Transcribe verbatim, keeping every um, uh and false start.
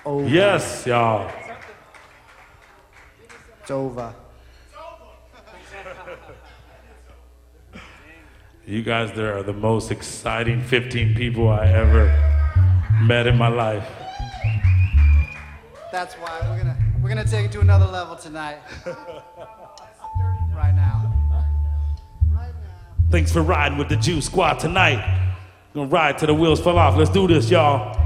over. Yes, y'all. It's over. You guys there are the most exciting fifteen people I ever met in my life. That's why we're gonna we're gonna take it to another level tonight. Right now. Right now. Thanks for riding with the Juice Squad tonight. Gonna ride till the wheels fall off. Let's do this, y'all.